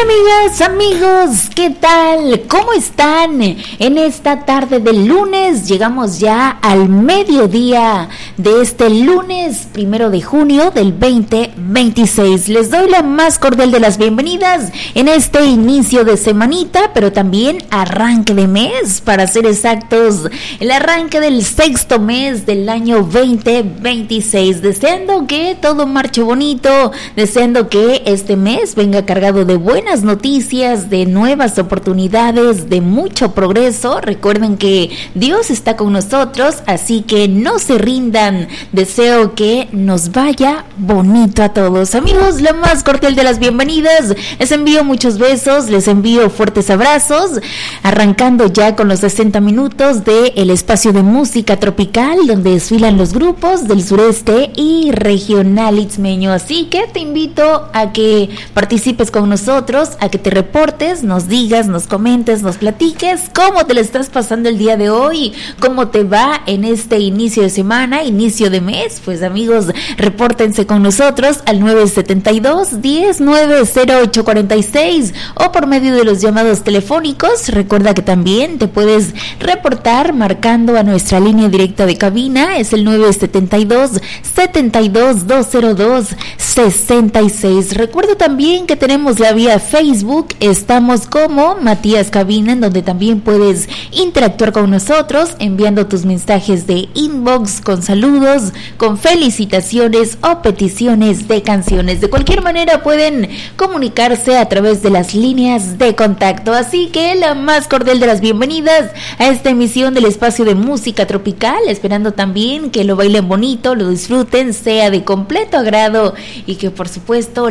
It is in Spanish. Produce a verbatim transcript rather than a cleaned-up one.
amigas, amigos, ¿qué tal? ¿Cómo están? En esta tarde del lunes llegamos ya al mediodía de este lunes primero de junio del veinte veintiséis. Les doy la más cordial de las bienvenidas en este inicio de semanita, pero también arranque de mes, para ser exactos, el arranque del sexto mes del año veinte veintiséis. Deseando que todo marche bonito, deseando que este mes venga cargado de buenas noticias, de nuevas oportunidades, de mucho progreso. Recuerden que Dios está con nosotros, así que no se rindan. Deseo que nos vaya bonito a todos. Amigos, la más cordial de las bienvenidas. Les envío muchos besos, les envío fuertes abrazos, arrancando ya con los sesenta minutos de el espacio de música tropical, donde desfilan los grupos del sureste y regional itzmeño. Así que te invito a que participes con nosotros, a que te reportes, nos digas, nos comentes, nos platiques cómo te lo estás pasando el día de hoy, cómo te va en este inicio de semana, inicio de mes. Pues amigos, repórtense con nosotros al nueve siete dos, diez, nueve cero ocho cuarenta y seis o por medio de los llamados telefónicos. Recuerda que también te puedes reportar marcando a nuestra línea directa de cabina, es el nueve siete dos, setenta y dos, doscientos dos, sesenta y seis. Recuerda también que tenemos la vía Facebook, estamos como Matías Cabina, en donde también puedes interactuar con nosotros enviando tus mensajes de inbox con saludos, con felicitaciones o peticiones de canciones. De cualquier manera pueden comunicarse a través de las líneas de contacto. Así que la más cordial de las bienvenidas a esta emisión del espacio de música tropical, esperando también que lo bailen bonito, lo disfruten, sea de completo agrado y que por supuesto